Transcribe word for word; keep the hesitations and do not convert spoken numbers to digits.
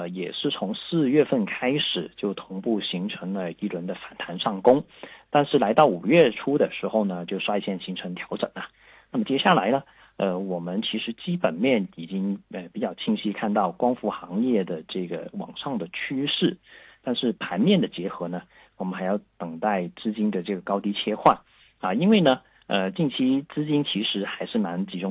呃，也是从四月份开始就同步形成了一轮的反弹上攻，但是来到五月初的时候呢，就率先形成调整了。那么接下来呢，呃，我们其实基本面已经呃比较清晰看到光伏行业的这个往上的趋势，但是盘面的结合呢，我们还要等待资金的这个高低切换啊，因为呢，呃，近期资金其实还是蛮集中